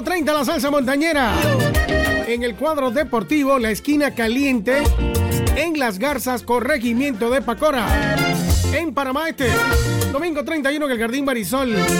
Sábado 30, la salsa montañera. En el cuadro deportivo, la esquina caliente. En Las Garzas, corregimiento de Pacora. En Panamá Este. Domingo 31 en el Jardín Marisol.